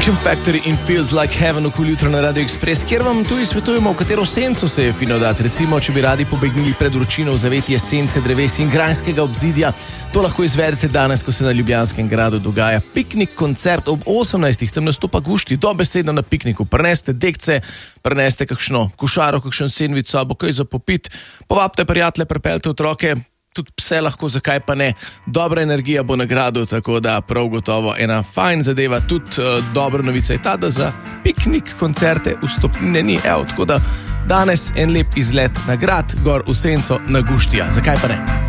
Satisfaction Factory in Feels Like Heaven v jutro na Radio Express, kjer vam tudi svetujemo, v katero senco se je fino dati. Recimo, če bi radi pobegnili pred vročino v zavetje sence dreves in grajskega obzidja, to lahko izvedete danes, ko se na Ljubljanskem gradu dogaja piknik koncert ob 18. Tam nastopa Gušti, dobesedno na pikniku. Prineste dekce, prineste kakšno košaro, kakšen sendvič, sabo kaj za popit, povabite prijatelje, pripeljte otroke, tudi pse lahko, zakaj pa ne. Dobra energija bo na gradu, tako da prav gotovo ena fajn zadeva. Tudi dobra novica je ta, da za piknik koncerte vstopnine ni. Tako da danes en lep izlet na grad, gor v senco na Guštija. Zakaj pa ne?